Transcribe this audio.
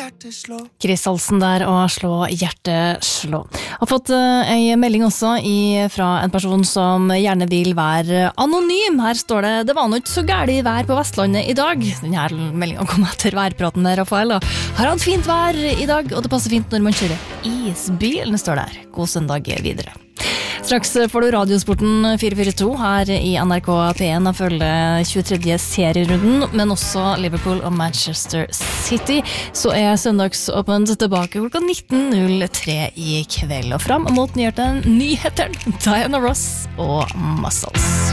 hjertet slå. Chris Olsen der og slå hjertet slå. Har fått en melding også fra en person som gjerne vil være anonym. Her står det: det var nok så gærlig vær på Vestlandet i dag. Denne meldingen kom etter værpraten der, Rafael. Har hatt fint vær i dag, og det passer fint når man kjører isbilen, står der. God søndag videre. Straks får du Radiosporten 442 her i NRK P1 og følger 23. serierunden, men også Liverpool og Manchester City. Så søndagsåpent tilbake klokka 19.03 i kveld, og frem mot nyhetene Diana Ross og Muscles.